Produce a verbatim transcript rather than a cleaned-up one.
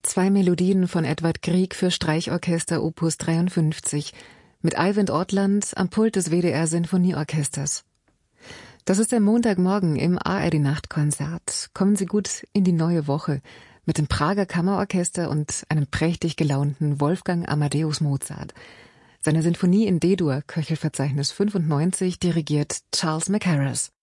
Zwei Melodien von Edvard Grieg für Streichorchester Opus dreiundfünfzig mit Eivind Ortland am Pult des W D R Sinfonieorchesters. Das ist der Montagmorgen im A R D-Nachtkonzert. Kommen Sie gut in die neue Woche mit dem Prager Kammerorchester und einem prächtig gelaunten Wolfgang Amadeus Mozart. Seine Sinfonie in D-Dur, Köchelverzeichnis fünfundneunzig, dirigiert Charles Mackerras.